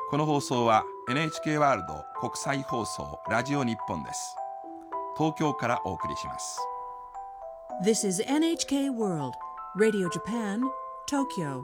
この放送は NHK ワールド国際放送ラジオ日本です。東京からお送りします。 This is NHK World Radio Japan, Tokyo.